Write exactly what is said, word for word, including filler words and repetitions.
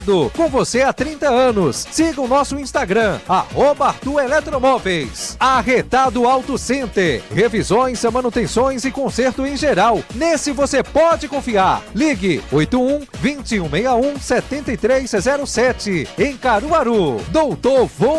Com você há trinta anos. Siga o nosso Instagram, arroba Arthur Eletromóveis. Arretado Auto Center. Revisões, manutenções e conserto em geral. Nesse você pode confiar. Ligue oito um, dois um seis um, sete três zero sete. Em Caruaru. Doutor Vô